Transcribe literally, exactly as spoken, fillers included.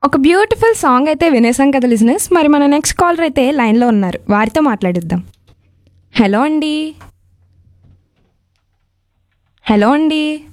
ఒక beautiful song అయితే వినేసాం కదా లిజనర్స్. మరి మన నెక్స్ట్ కాలర్ అయితే లైన్లో ఉన్నారు, వారితో మాట్లాడిద్దాం. హలో అండి. హలో అండి.